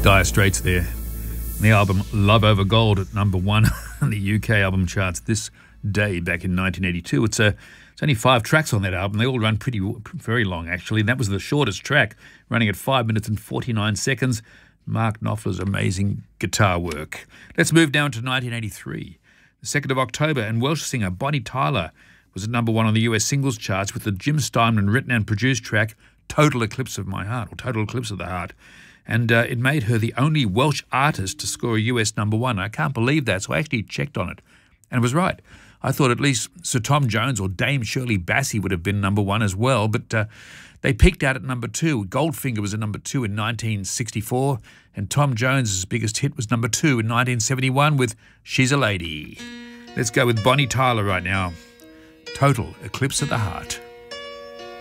Dire Straits there. The album Love Over Gold at number one on the UK album charts this day back in 1982. It's only 5 tracks on that album. They all run very long, actually. That was the shortest track, running at 5 minutes and 49 seconds. Mark Knopfler's amazing guitar work. Let's move down to 1983. The 2nd of October, and Welsh singer Bonnie Tyler was at number one on the US singles charts with the Jim Steinman written and produced track Total Eclipse of My Heart, or Total Eclipse of the Heart. And it made her the only Welsh artist to score a US number one. I can't believe that, so I actually checked on it. And it was right. I thought at least Sir Tom Jones or Dame Shirley Bassey would have been number one as well, but they peaked out at number 2. Goldfinger was at number 2 in 1964, and Tom Jones's biggest hit was number 2 in 1971 with She's a Lady. Let's go with Bonnie Tyler right now. Total Eclipse of the Heart.